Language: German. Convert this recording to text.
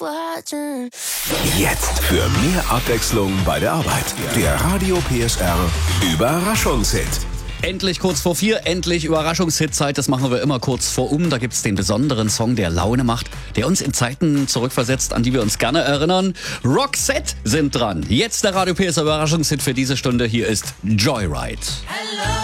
Jetzt für mehr Abwechslung bei der Arbeit. Der Radio PSR Überraschungshit. Endlich kurz vor 4, endlich Überraschungshitzeit. Das machen wir immer kurz vor Da gibt's den besonderen Song, der Laune macht, der uns in Zeiten zurückversetzt, an die wir uns gerne erinnern. Roxette sind dran. Jetzt der Radio PSR Überraschungshit für diese Stunde. Hier ist Joyride.